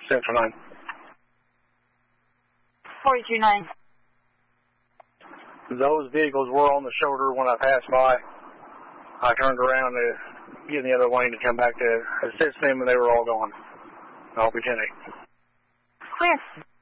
Central 9. 42-9. Those vehicles were on the shoulder when I passed by. I turned around to get in the other lane to come back to assist them, and they were all gone. I'll be 10-8. Clear.